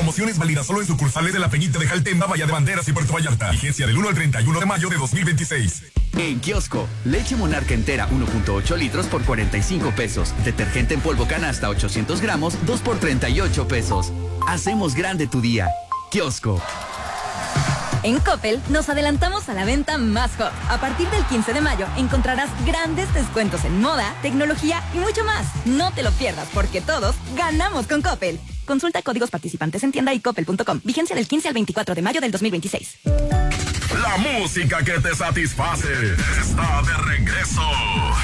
Promociones válidas solo en sucursales de La Peñita de Jaltemba, Bahía de Banderas y Puerto Vallarta. Vigencia del 1 al 31 de mayo de 2026. En kiosco, leche Monarca entera 1.8 litros por 45 pesos. Detergente en polvo canasta 800 gramos, 2 por 38 pesos. Hacemos grande tu día. Kiosco. En Coppel nos adelantamos a la venta más hot. A partir del 15 de mayo encontrarás grandes descuentos en moda, tecnología y mucho más. No te lo pierdas porque todos ganamos con Coppel. Consulta códigos participantes en tienda y coppel.com. Vigencia del 15 al 24 de mayo del 2026. La música que te satisface está de regreso.